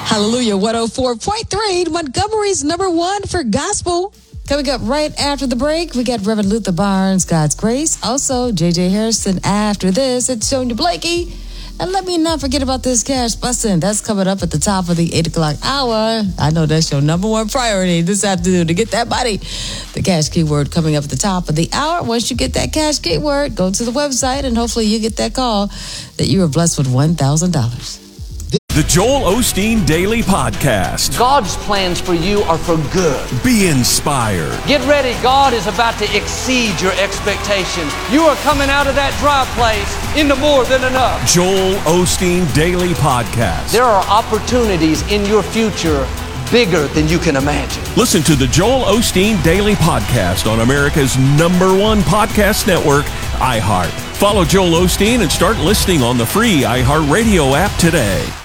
Hallelujah, 104.3, Montgomery's number one for gospel. Coming up right after the break, we got Reverend Luther Barnes, God's Grace. Also, J.J. Harrison after this. It's Sonia Blakey. And let me not forget about this cash busting. That's coming up at the top of the 8 o'clock hour. I know that's your number one priority this afternoon to get that money. The cash keyword coming up at the top of the hour. Once you get that cash keyword, go to the website and hopefully you get that call that you are blessed with $1,000. The Joel Osteen Daily Podcast. God's plans for you are for good. Be inspired. Get ready. God is about to exceed your expectations. You are coming out of that dry place into more than enough. Joel Osteen Daily Podcast. There are opportunities in your future bigger than you can imagine. Listen to the Joel Osteen Daily Podcast on America's number one podcast network, iHeart. Follow Joel Osteen and start listening on the free iHeartRadio app today.